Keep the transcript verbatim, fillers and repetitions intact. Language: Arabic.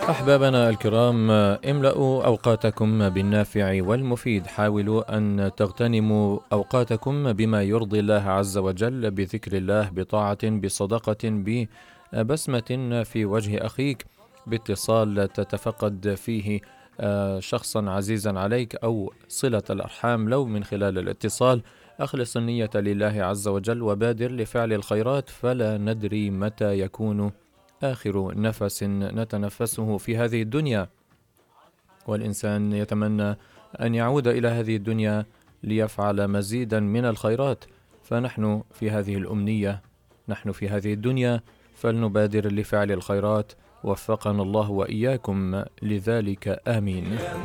أحبابنا الكرام، املأوا أوقاتكم بالنافع والمفيد. حاولوا أن تغتنموا أوقاتكم بما يرضي الله عز وجل، بذكر الله، بطاعة، بصدقة، ببسمة في وجه أخيك، باتصال تتفقد فيه شخصا عزيزا عليك، أو صلة الأرحام لو من خلال الاتصال. أخلص النية لله عز وجل وبادر لفعل الخيرات، فلا ندري متى يكون آخر نفس نتنفسه في هذه الدنيا، والإنسان يتمنى أن يعود إلى هذه الدنيا ليفعل مزيدا من الخيرات. فنحن في هذه الأمنية، نحن في هذه الدنيا، فلنبادر لفعل الخيرات. وفقنا الله وإياكم لذلك، آمين.